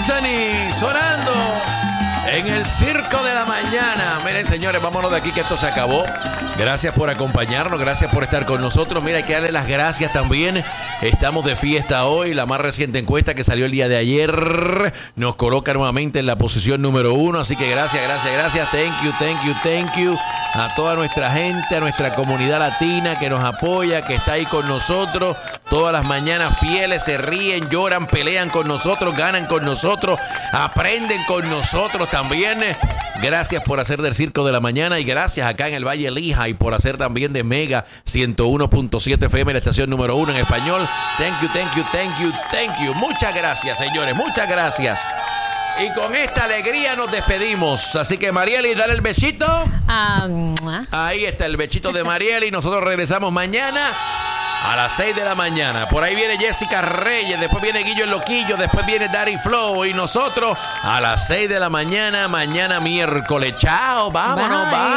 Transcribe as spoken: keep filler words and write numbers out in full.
Anthony sonando en el Circo de la Mañana. Miren, señores, vámonos de aquí que esto se acabó. Gracias por acompañarnos, gracias por estar con nosotros. Mira, hay que darle las gracias también. Estamos de fiesta hoy. La más reciente encuesta que salió el día de ayer nos coloca nuevamente en la posición número uno. Así que gracias, gracias, gracias. Thank you, thank you, thank you a toda nuestra gente, a nuestra comunidad latina que nos apoya, que está ahí con nosotros. Todas las mañanas fieles, se ríen, lloran, pelean con nosotros, ganan con nosotros, aprenden con nosotros también. Gracias por hacer del Circo de la Mañana y gracias acá en el Valle Lehigh por hacer también de Mega ciento uno punto siete F M, la estación número uno en español. Thank you, thank you, thank you, thank you. Muchas gracias, señores, muchas gracias. Y con esta alegría nos despedimos. Así que, Marieli, dale el besito. Um, Ahí está el besito de Marieli. Nosotros regresamos mañana a las seis de la mañana. Por ahí viene Jessica Reyes, después viene Guillo el Loquillo, después viene Daddy Flow y nosotros a las seis de la mañana, mañana miércoles. Chao, vámonos, bye.